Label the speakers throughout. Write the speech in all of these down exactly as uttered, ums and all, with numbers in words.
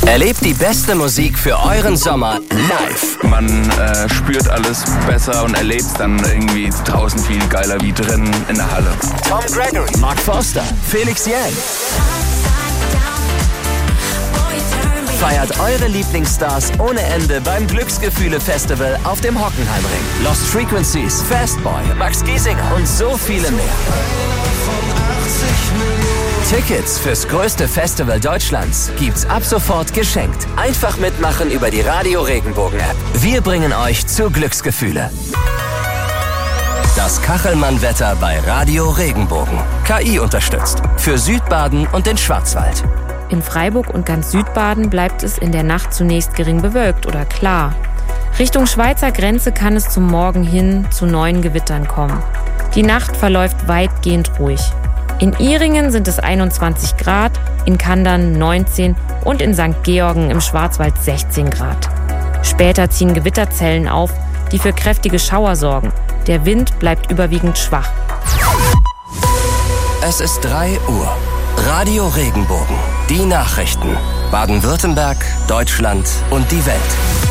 Speaker 1: Erlebt die beste Musik für euren Sommer live.
Speaker 2: Man äh, spürt alles besser und erlebt es dann irgendwie draußen viel geiler wie drin in der Halle.
Speaker 1: Tom Gregory, Mark Forster, Felix Jähn. Feiert eure Lieblingsstars ohne Ende beim Glücksgefühle-Festival auf dem Hockenheimring. Lost Frequencies, Fastboy, Max Giesinger und so viele mehr. Tickets fürs größte Festival Deutschlands gibt's ab sofort geschenkt. Einfach mitmachen über die Radio Regenbogen App. Wir bringen euch zu Glücksgefühle. Das Kachelmann-Wetter bei Radio Regenbogen. K I unterstützt. Für Südbaden und den Schwarzwald.
Speaker 3: In Freiburg und ganz Südbaden bleibt es in der Nacht zunächst gering bewölkt oder klar. Richtung Schweizer Grenze kann es zum Morgen hin zu neuen Gewittern kommen. Die Nacht verläuft weitgehend ruhig. In Ihringen sind es einundzwanzig Grad, in Kandern neunzehn und in Sankt Georgen im Schwarzwald sechzehn Grad. Später ziehen Gewitterzellen auf, die für kräftige Schauer sorgen. Der Wind bleibt überwiegend schwach.
Speaker 1: Es ist drei Uhr. Radio Regenbogen. Die Nachrichten. Baden-Württemberg, Deutschland und die Welt.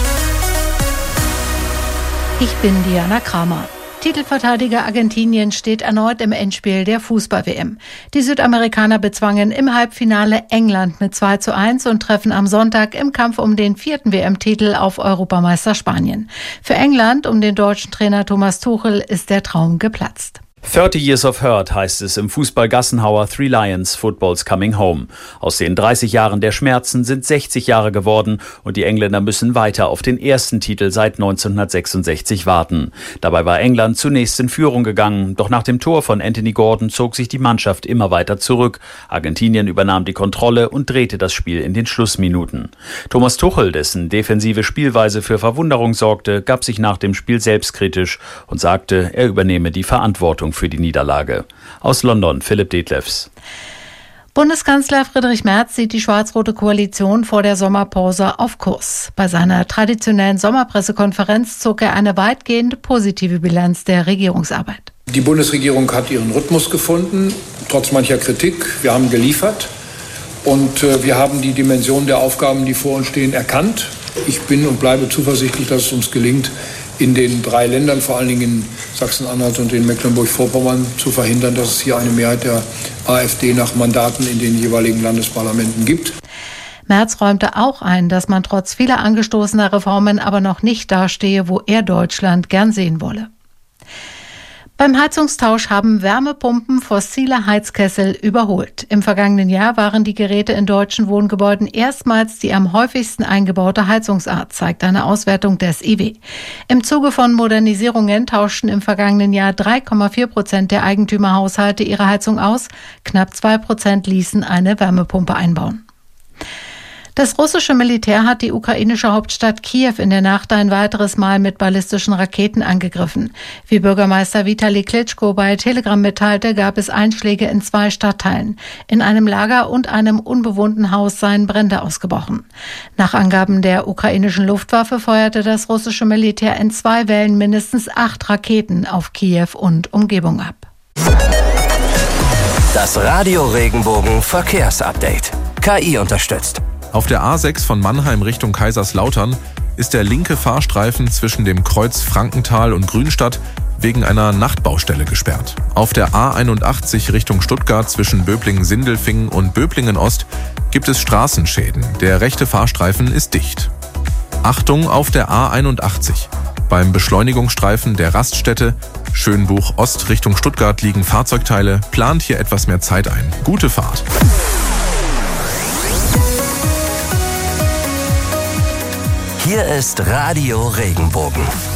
Speaker 4: Ich bin Diana Kramer. Titelverteidiger Argentinien steht erneut im Endspiel der Fußball-W M. Die Südamerikaner bezwangen im Halbfinale England mit zwei zu eins und treffen am Sonntag im Kampf um den vierten W M-Titel auf Europameister Spanien. Für England um den deutschen Trainer Thomas Tuchel ist der Traum geplatzt.
Speaker 5: thirty Years of Hurt heißt es im Fußball-Gassenhauer Three Lions, Football's Coming Home. Aus den dreißig Jahren der Schmerzen sind sechzig Jahre geworden und die Engländer müssen weiter auf den ersten Titel seit neunzehnhundertsechsundsechzig warten. Dabei war England zunächst in Führung gegangen, doch nach dem Tor von Anthony Gordon zog sich die Mannschaft immer weiter zurück. Argentinien übernahm die Kontrolle und drehte das Spiel in den Schlussminuten. Thomas Tuchel, dessen defensive Spielweise für Verwunderung sorgte, gab sich nach dem Spiel selbstkritisch und sagte, er übernehme die Verantwortung für die Niederlage. Aus London, Philipp Detlefs.
Speaker 4: Bundeskanzler Friedrich Merz sieht die schwarz-rote Koalition vor der Sommerpause auf Kurs. Bei seiner traditionellen Sommerpressekonferenz zog er eine weitgehend positive Bilanz der Regierungsarbeit.
Speaker 6: Die Bundesregierung hat ihren Rhythmus gefunden, trotz mancher Kritik. Wir haben geliefert und äh, wir haben die Dimension der Aufgaben, die vor uns stehen, erkannt. Ich bin und bleibe zuversichtlich, dass es uns gelingt, in den drei Ländern, vor allen Dingen in Sachsen-Anhalt und in Mecklenburg-Vorpommern, zu verhindern, dass es hier eine Mehrheit der AfD nach Mandaten in den jeweiligen Landesparlamenten gibt.
Speaker 4: Merz räumte auch ein, dass man trotz vieler angestoßener Reformen aber noch nicht dastehe, wo er Deutschland gern sehen wolle. Beim Heizungstausch haben Wärmepumpen fossile Heizkessel überholt. Im vergangenen Jahr waren die Geräte in deutschen Wohngebäuden erstmals die am häufigsten eingebaute Heizungsart, zeigt eine Auswertung des I W. Im Zuge von Modernisierungen tauschten im vergangenen Jahr drei Komma vier Prozent der Eigentümerhaushalte ihre Heizung aus. Knapp zwei Prozent ließen eine Wärmepumpe einbauen. Das russische Militär hat die ukrainische Hauptstadt Kiew in der Nacht ein weiteres Mal mit ballistischen Raketen angegriffen. Wie Bürgermeister Vitali Klitschko bei Telegram mitteilte, gab es Einschläge in zwei Stadtteilen. In einem Lager und einem unbewohnten Haus seien Brände ausgebrochen. Nach Angaben der ukrainischen Luftwaffe feuerte das russische Militär in zwei Wellen mindestens acht Raketen auf Kiew und Umgebung ab.
Speaker 1: Das Radio Regenbogen Verkehrsupdate. K I unterstützt.
Speaker 7: Auf der A sechs von Mannheim Richtung Kaiserslautern ist der linke Fahrstreifen zwischen dem Kreuz Frankenthal und Grünstadt wegen einer Nachtbaustelle gesperrt. Auf der A einundachtzig Richtung Stuttgart zwischen Böblingen-Sindelfingen und Böblingen-Ost gibt es Straßenschäden. Der rechte Fahrstreifen ist dicht. Achtung auf der A einundachtzig. Beim Beschleunigungsstreifen der Raststätte Schönbuch Ost Richtung Stuttgart liegen Fahrzeugteile. Plant hier etwas mehr Zeit ein. Gute Fahrt.
Speaker 1: Hier ist Radio Regenbogen.